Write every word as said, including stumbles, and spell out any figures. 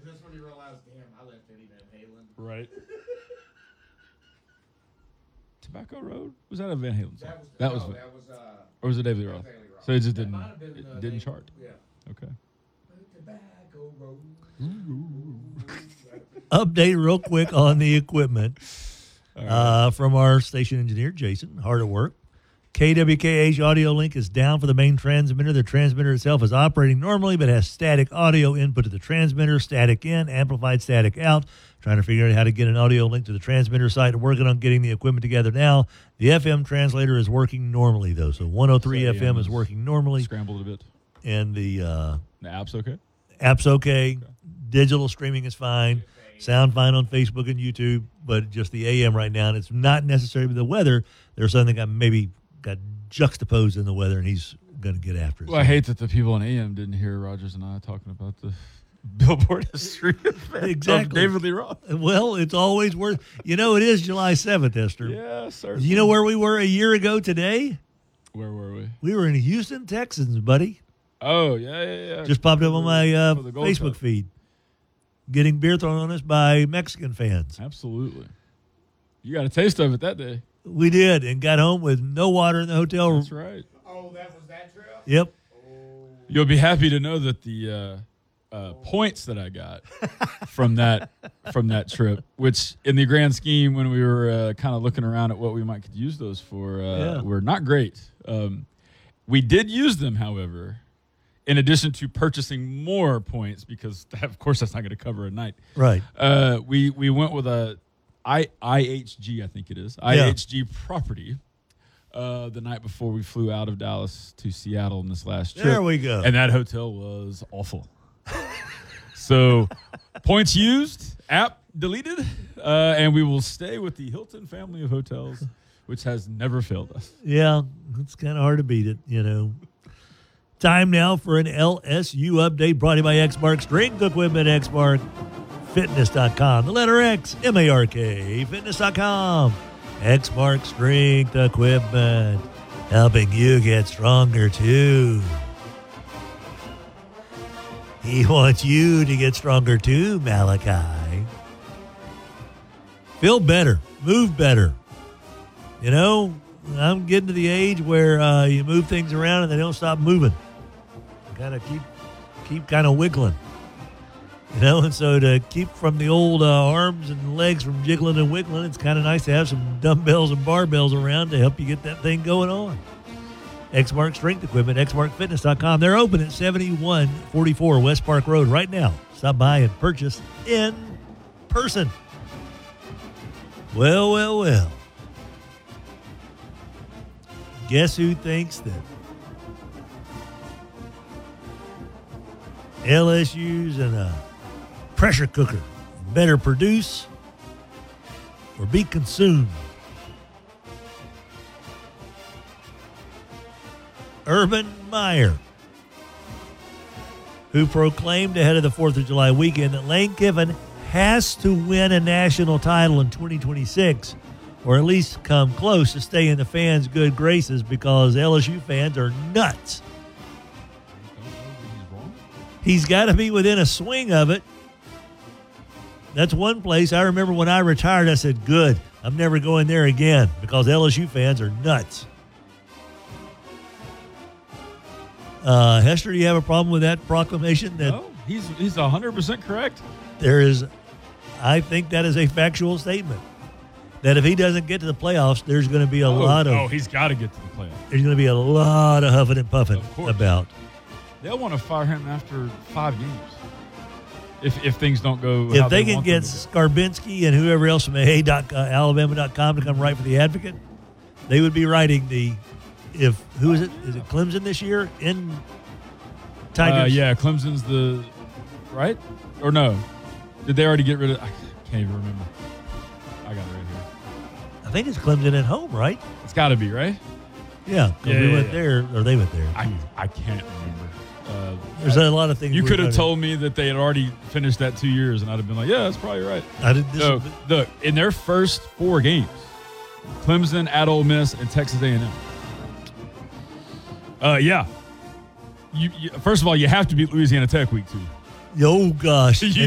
just when you realize, damn, I left Eddie Van Halen. Right. Tobacco Road? Was that a Van Halen song? That That was, was, no, that was, uh, or was it David Lee Roth? David Lee Roth. So it just That didn't might have been, it uh, didn't Dave- chart. Yeah. Okay. Tobacco Road. Update real quick on the equipment uh, from our station engineer, Jason, hard at work. K W K H audio link is down for the main transmitter. The transmitter itself is operating normally, but has static audio input to the transmitter, static in, amplified static out. Trying to figure out how to get an audio link to the transmitter site. Working on getting the equipment together now. The F M translator is working normally, though. So one oh three So, F M yeah, is working normally. Scrambled a bit. And the uh, The app's okay? app's okay. Digital streaming is fine. Sound fine on Facebook and YouTube, but just the A M right now. And it's not necessarily the weather. There's something that maybe got juxtaposed in the weather, and he's going to get after it. Well, I hate that the people on A M didn't hear Rogers and I talking about the Billboard history of Exactly. David Lee Roth. Well, it's always worth. You know, it is July seventh, Esther. Yeah, certainly. You know where we were a year ago today? Where were we? We were in Houston, Texas, buddy. Oh, yeah, yeah, yeah. Just popped up on my uh, For the Gold Facebook Cup. feed. Getting beer thrown on us by Mexican fans. Absolutely. You got a taste of it that day. We did, and got home with no water in the hotel room. That's right. Oh, that was that trip? Yep. You'll be happy to know that the uh, uh, points that I got from that from that trip, which in the grand scheme, when we were uh, kind of looking around at what we might could use those for, uh, Yeah. were not great. Um, we did use them, however, in addition to purchasing more points, because of course that's not going to cover a night. Right. Uh, we we went with a I, IHG, I think it is I H G property. Uh, the night before we flew out of Dallas to Seattle in this last trip. There we go. And that hotel was awful. So, points used, app deleted, uh, and we will stay with the Hilton family of hotels, which has never failed us. Yeah, it's kind of hard to beat it, you know. Time now for an L S U update brought to you by X-Mark Strength Equipment, X Mark Fitness dot com. The letter X, M A R K, Fitness dot com. X-Mark Strength Equipment, helping you get stronger too. He wants you to get stronger too, Malachi. Feel better, move better. You know, I'm getting to the age where uh, you move things around and they don't stop moving. Kind of keep, keep kind of wiggling. You know, and so to keep from the old uh, arms and legs from jiggling and wiggling, it's kind of nice to have some dumbbells and barbells around to help you get that thing going on. X-Mark Strength Equipment, X Mark Fitness dot com. They're open at seventy-one forty-four West Park Road right now. Stop by and purchase in person. Well, well, well. Guess who thinks that L S U's in a pressure cooker better produce or be consumed? Urban Meyer, who proclaimed ahead of the fourth of July weekend that Lane Kiffin has to win a national title in twenty twenty-six, or at least come close to stay in the fans' good graces, because L S U fans are nuts. He's got to be within a swing of it. That's one place. I remember when I retired, I said, good, I'm never going there again, because L S U fans are nuts. Uh, Hester, do you have a problem with that proclamation? That No, he's he's one hundred percent correct. there is, I think that is a factual statement. That if he doesn't get to the playoffs, there's going to be a Oh, lot of oh, he's got to get to the playoffs. there's going to be a lot of huffing and puffing Of course. about. They'll want to fire him after five games if if things don't go. If how they they can want get them to Skarbinski and whoever else from A dot Alabama dot com to come write for the Advocate, they would be writing the. If who is it? Is it Clemson this year in go. Tigers? Uh, yeah, Clemson's the right or no? Did they already get rid of? I can't even remember. I got it right here. I think it's Clemson at home, right? It's got to be right. Yeah, because Yeah, we yeah, went yeah. there, or they went there. I I can't remember. Uh, There's a lot of things. you we're could have trying to- told me that they had already finished that two years, and I'd have been like, yeah, that's probably right. I did this. So look, in their first four games, Clemson, at Ole Miss, and Texas A and M. Uh, yeah. You, you first of all, you have to beat Louisiana Tech week two. Oh gosh. You